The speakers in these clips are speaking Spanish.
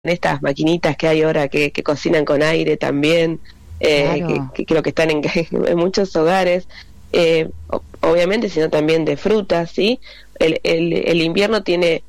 estas maquinitas que hay ahora que cocinan con aire también, Claro. que creo que están en muchos hogares, obviamente, sino también de frutas, ¿sí? El invierno tiene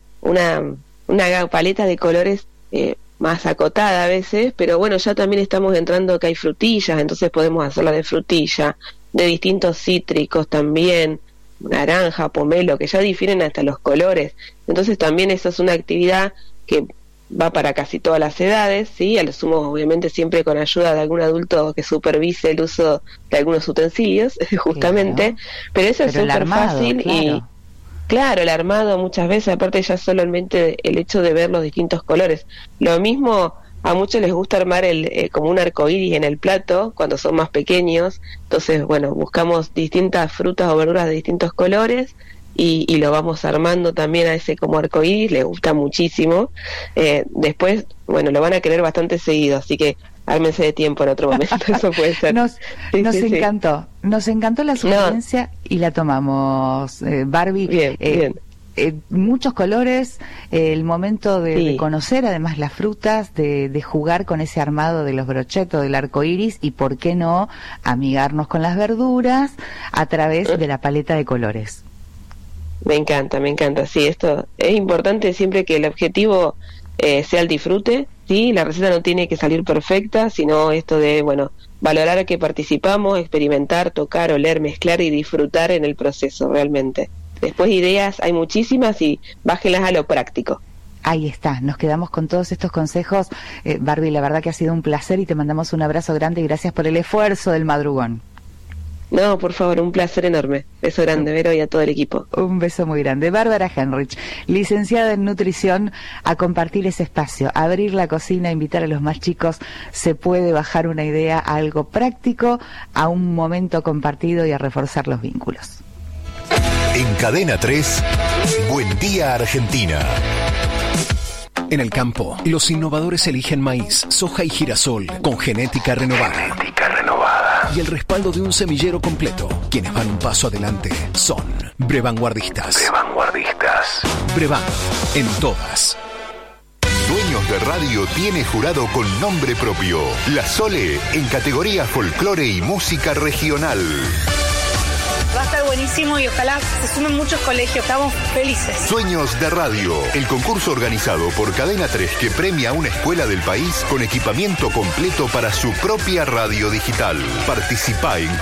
una paleta de colores más acotada a veces, pero bueno, ya también estamos entrando que hay frutillas, entonces podemos hacerla de frutilla, de distintos cítricos también, naranja, pomelo, que ya difieren hasta los colores. Entonces también esa es una actividad que va para casi todas las edades, ¿sí? A lo sumo, obviamente, siempre con ayuda de algún adulto que supervise el uso de algunos utensilios, justamente, pero eso es Pero el súper armado, fácil. claro. Y claro, el armado muchas veces, aparte ya solamente el hecho de ver los distintos colores. Lo mismo, a muchos les gusta armar como un arcoíris en el plato cuando son más pequeños. Entonces, bueno, buscamos distintas frutas o verduras de distintos colores y lo vamos armando también a ese como arcoíris, les gusta muchísimo. Después, bueno, lo van a querer bastante seguido, así que ármense de tiempo en otro momento, eso puede ser. Nos encantó, nos encantó la sugerencia y la tomamos, Barbie. Bien. Muchos colores, el momento de conocer además las frutas, de jugar con ese armado de los brochetos, del arco iris, y por qué no amigarnos con las verduras a través de la paleta de colores. Me encanta, sí, esto es importante siempre que el objetivo sea el disfrute, sí, la receta no tiene que salir perfecta, sino esto de, bueno, valorar que participamos, experimentar, tocar, oler, mezclar y disfrutar en el proceso realmente. Después ideas hay muchísimas y bájenlas a lo práctico. Ahí está, nos quedamos con todos estos consejos. Barbie, la verdad que ha sido un placer y te mandamos un abrazo grande y gracias por el esfuerzo del madrugón. No, por favor, un placer enorme. Beso grande, Vero, y a todo el equipo. Un beso muy grande. Bárbara Henrich, licenciada en nutrición, a compartir ese espacio, a abrir la cocina, a invitar a los más chicos. Se puede bajar una idea a algo práctico, a un momento compartido y a reforzar los vínculos. En Cadena 3, Buen Día Argentina. En el campo, los innovadores eligen maíz, soja y girasol con genética renovada. Y el respaldo de un semillero completo. Quienes van un paso adelante son Brevanguardistas. Brevan, en todas. Sueños de Radio tiene jurado con nombre propio. La Sole en categoría folclore y música regional. Va a estar buenísimo y ojalá se sumen muchos colegios, estamos felices. Sueños de Radio, el concurso organizado por Cadena 3 que premia a una escuela del país con equipamiento completo para su propia radio digital. Participa en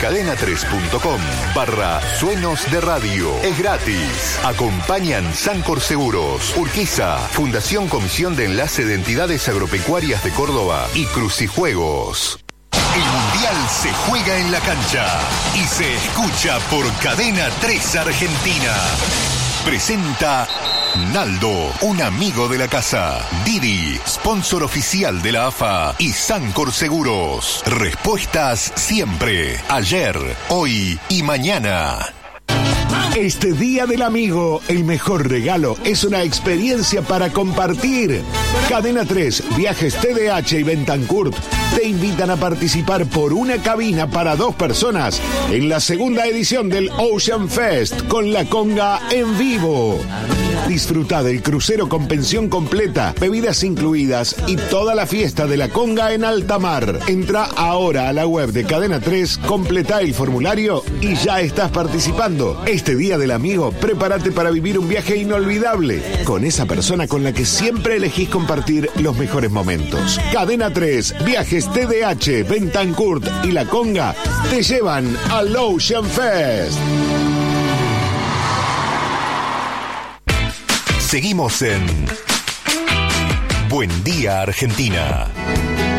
cadena3.com/Sueños de Radio. Es gratis. Acompañan Sancor Seguros, Urquiza, Fundación Comisión de Enlace de Entidades Agropecuarias de Córdoba y Crucijuegos. El Mundial se juega en la cancha y se escucha por Cadena 3 Argentina. Presenta Naldo, un amigo de la casa. Didi, sponsor oficial de la AFA y Sancor Seguros. Respuestas siempre, ayer, hoy y mañana. Este Día del Amigo, el mejor regalo es una experiencia para compartir. Cadena 3, Viajes TDH y Bentancurt te invitan a participar por una cabina para 2 personas en la segunda edición del Ocean Fest con la conga en vivo. Disfruta del crucero con pensión completa, bebidas incluidas y toda la fiesta de la conga en alta mar. Entra ahora a la web de Cadena 3, completa el formulario y ya estás participando. Este Día del Amigo, prepárate para vivir un viaje inolvidable con esa persona con la que siempre elegís compartir los mejores momentos. Cadena 3, Viajes TDH, Bentancurt y la conga te llevan al Ocean Fest. Seguimos en Buen Día Argentina.